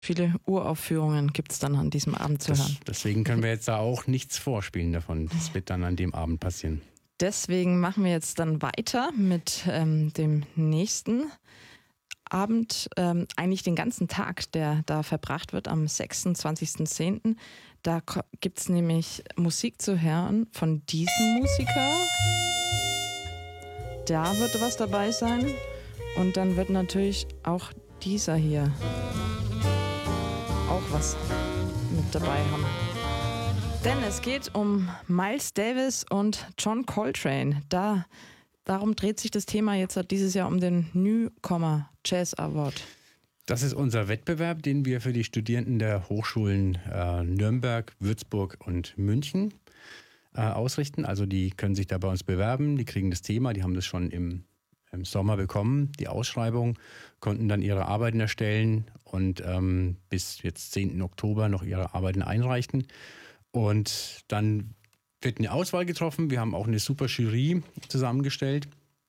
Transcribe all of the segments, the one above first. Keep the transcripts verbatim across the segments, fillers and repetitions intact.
Viele Uraufführungen gibt es dann an diesem Abend zu das, hören. Deswegen können wir jetzt da auch nichts vorspielen davon. Das wird dann an dem Abend passieren. Deswegen machen wir jetzt dann weiter mit ähm, dem nächsten Abend, ähm, eigentlich den ganzen Tag, der da verbracht wird, am sechsundzwanzigsten zehnten Da gibt es nämlich Musik zu hören von diesem Musiker. Da wird was dabei sein. Und dann wird natürlich auch dieser hier auch was mit dabei haben. Denn es geht um Miles Davis und John Coltrane. Da, darum dreht sich das Thema jetzt dieses Jahr um den Newcomer Jazz Award. Das ist unser Wettbewerb, den wir für die Studierenden der Hochschulen äh, Nürnberg, Würzburg und München äh, ausrichten. Also die können sich da bei uns bewerben, die kriegen das Thema, die haben das schon im, im Sommer bekommen, die Ausschreibung, konnten dann ihre Arbeiten erstellen und ähm, bis jetzt zehnten Oktober noch ihre Arbeiten einreichen. Und dann wird eine Auswahl getroffen. Wir haben auch eine super Jury zusammengestellt,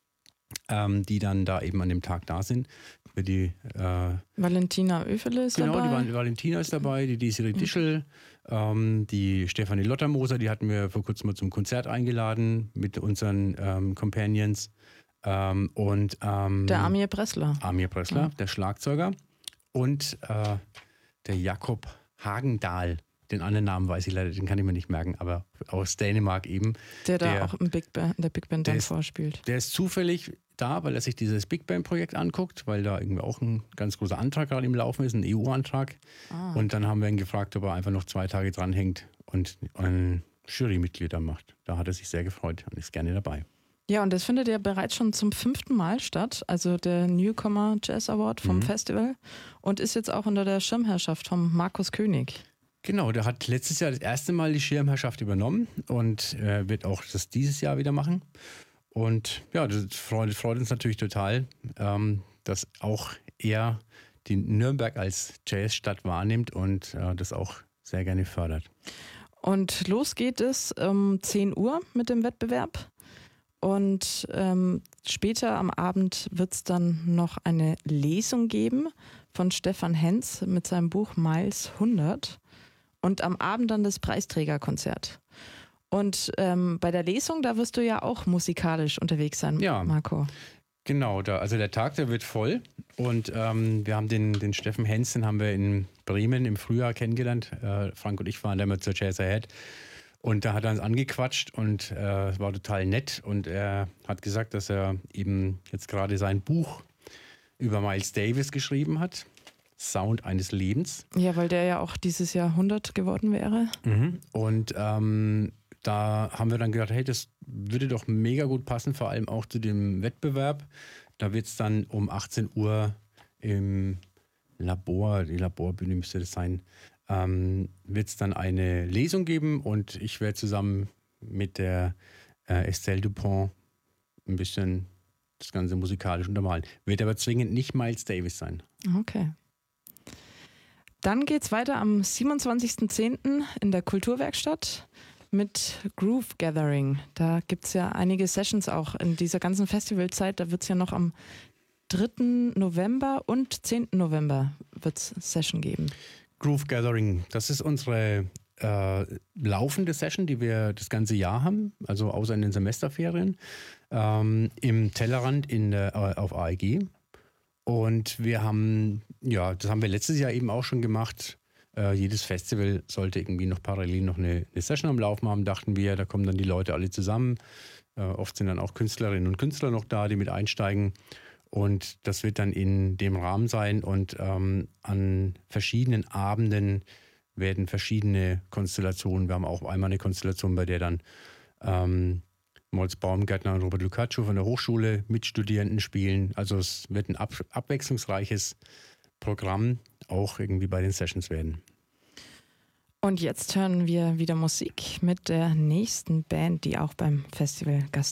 ähm, die dann da eben an dem Tag da sind. Für die, äh, Valentina Oefele ist genau, dabei. Genau, die Valentina ist dabei, die Desiree Dischel, ähm, die Stefanie Lottermoser, die hatten wir vor kurzem mal zum Konzert eingeladen mit unseren ähm, Companions. Ähm, und ähm, der Amir Bressler. Amir Bressler, ja. Der Schlagzeuger. Und äh, der Jakob Hagendahl. Den anderen Namen weiß ich leider, den kann ich mir nicht merken, aber aus Dänemark eben. Der da der, auch im Big Band, der Big Band dann ist, vorspielt. Der ist zufällig da, weil er sich dieses Big Band-Projekt anguckt, weil da irgendwie auch ein ganz großer Antrag gerade im Laufen ist, ein E U-Antrag. Ah. Und dann haben wir ihn gefragt, ob er einfach noch zwei Tage dranhängt und ein Jurymitglied dann macht. Da hat er sich sehr gefreut und ist gerne dabei. Ja, und das findet ja bereits schon zum fünften Mal statt, also der Newcomer Jazz Award vom mhm. Festival und ist jetzt auch unter der Schirmherrschaft von Markus König. Genau, der hat letztes Jahr das erste Mal die Schirmherrschaft übernommen und äh, wird auch das dieses Jahr wieder machen. Und ja, das freut, freut uns natürlich total, ähm, dass auch er die Nürnberg als Jazzstadt wahrnimmt und äh, das auch sehr gerne fördert. Und los geht es um zehn Uhr mit dem Wettbewerb. Und ähm, später am Abend wird es dann noch eine Lesung geben von Stefan Henz mit seinem Buch Miles hundert. Und am Abend dann das Preisträgerkonzert. Und ähm, bei der Lesung, da wirst du ja auch musikalisch unterwegs sein, ja, Marco. Genau, da, also der Tag, der wird voll. Und ähm, wir haben den, den Steffen Henz, den haben wir in Bremen im Frühjahr kennengelernt. Äh, Frank und ich waren da mal zur Jazz Ahead. Und da hat er uns angequatscht und äh, es war total nett. Und er hat gesagt, dass er eben jetzt gerade sein Buch über Miles Davis geschrieben hat. Sound eines Lebens. Ja, weil der ja auch dieses Jahr hundert geworden wäre. Mhm. Und ähm, da haben wir dann gedacht, hey, das würde doch mega gut passen, vor allem auch zu dem Wettbewerb. Da wird es dann um achtzehn Uhr im Labor, die Laborbühne müsste das sein, ähm, wird es dann eine Lesung geben und ich werde zusammen mit der äh, Estelle Dupont ein bisschen das Ganze musikalisch untermalen. Wird aber zwingend nicht Miles Davis sein. Okay. Dann geht es weiter am siebenundzwanzigsten zehnten in der Kulturwerkstatt mit Groove Gathering. Da gibt es ja einige Sessions auch in dieser ganzen Festivalzeit. Da wird es ja noch am dritten November und zehnten November wird's Session geben. Groove Gathering, das ist unsere äh, laufende Session, die wir das ganze Jahr haben, also außer in den Semesterferien, ähm, im Tellerrand in der, äh, auf A E G. Und wir haben, ja, das haben wir letztes Jahr eben auch schon gemacht. Äh, jedes Festival sollte irgendwie noch parallel noch eine, eine Session am Laufen haben, dachten wir. Da kommen dann die Leute alle zusammen. Äh, oft sind dann auch Künstlerinnen und Künstler noch da, die mit einsteigen. Und das wird dann in dem Rahmen sein. Und ähm, an verschiedenen Abenden werden verschiedene Konstellationen. Wir haben auch einmal eine Konstellation, bei der dann ähm, Moltz Baumgärtner und Robert Lucaccio von der Hochschule mit Studierenden spielen. Also es wird ein ab- abwechslungsreiches Programm auch irgendwie bei den Sessions werden. Und jetzt hören wir wieder Musik mit der nächsten Band, die auch beim Festival gastiert.